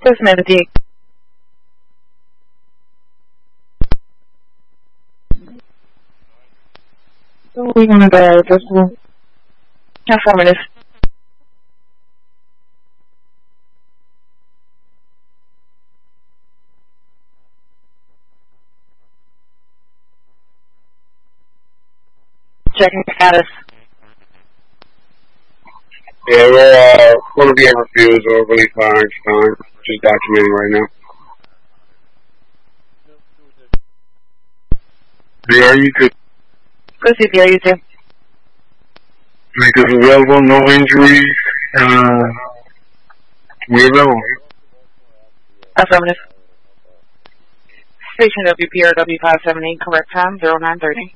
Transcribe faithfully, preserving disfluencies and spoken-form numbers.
Just meditate. We want to go just affirmative. Checking status. Yeah, we're uh, going to be refused or really far each time. Just documenting right now. Yeah, you could. Go see if you're you too. Make us available, no injuries. Uh, we're available. Affirmative. Station W P R W five seven eight, correct time, zero nine thirty.